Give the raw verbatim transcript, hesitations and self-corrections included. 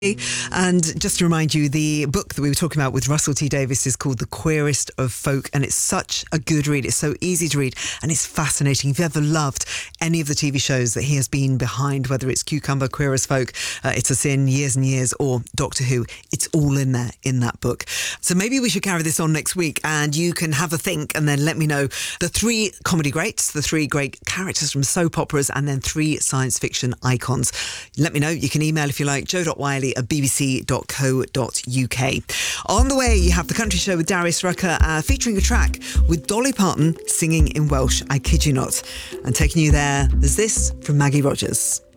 And just to remind you, the book that we were talking about with Russell T Davies is called The Queerest of Folk, and it's such a good read. It's so easy to read and it's fascinating. If you've ever loved any of the T V shows that he has been behind, whether it's Cucumber, Queer as Folk, uh, It's a Sin, Years and Years, or Doctor Who, it's all in there in that book. So maybe we should carry this on next week and you can have a think and then let me know the three comedy greats, the three great characters from soap operas, and then three science fiction icons. Let me know. You can email if you like, joe dot wiley at b b c dot co dot u k. On the way, you have The Country Show with Darius Rucker, uh, featuring a track with Dolly Parton singing in Welsh, I kid you not. And taking you there, there's this from Maggie Rogers.